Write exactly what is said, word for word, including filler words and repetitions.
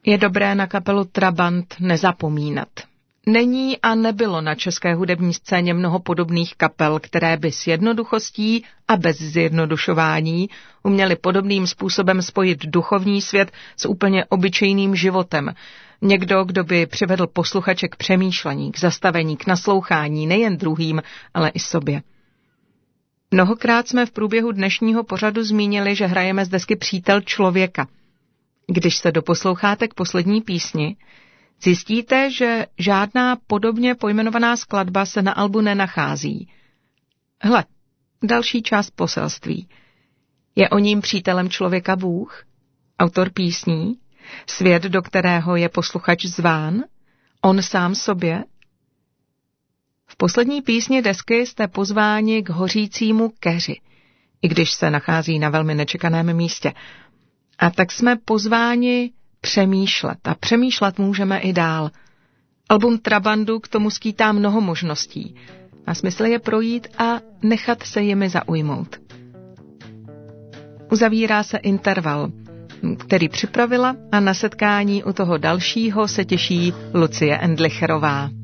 Je dobré na kapelu Trabant nezapomínat. Není a nebylo na české hudební scéně mnoho podobných kapel, které by s jednoduchostí a bez zjednodušování uměly podobným způsobem spojit duchovní svět s úplně obyčejným životem. Někdo, kdo by přivedl posluchače k přemýšlení, k zastavení, k naslouchání nejen druhým, ale i sobě. Mnohokrát jsme v průběhu dnešního pořadu zmínili, že hrajeme z desky Přítel člověka. Když se doposloucháte k poslední písni, zjistíte, že žádná podobně pojmenovaná skladba se na albu nenachází. Hle, další část poselství. Je o ním přítelem člověka Bůh, autor písní, svět, do kterého je posluchač zván, on sám sobě? V poslední písni desky jste pozváni k hořícímu keři, i když se nachází na velmi nečekaném místě. A tak jsme pozváni přemýšlet a přemýšlet můžeme i dál. Album Trabandu k tomu skýtá mnoho možností a smysl je projít a nechat se jimi zaujmout. Uzavírá se interval, který připravila, a na setkání u toho dalšího se těší Lucie Endlicherová.